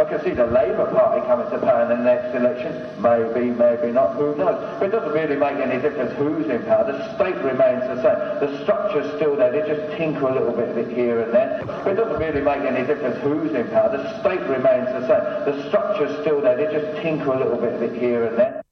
can see the Labour Party coming to power in the next election. Maybe, maybe not, who knows? But it doesn't really make any difference who's in power. The state remains the same. The structure's still there. They just tinker a little bit of it here and there. But it doesn't really make any difference who's in power. The state remains the same. The structure's still there. They just tinker a little bit of it here and there.